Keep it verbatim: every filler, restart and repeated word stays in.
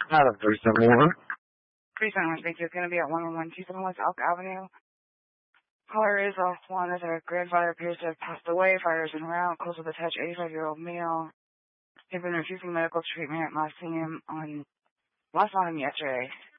Out of three seventy-one. three seventy-one, thank you. It's going to be at one one one two seven West Elk Avenue. Caller is off one that their grandfather appears to have passed away. Fire is en route. Close with attached eighty-five-year-old male. They've been refusing medical treatment. Last seen him on, last saw him yesterday.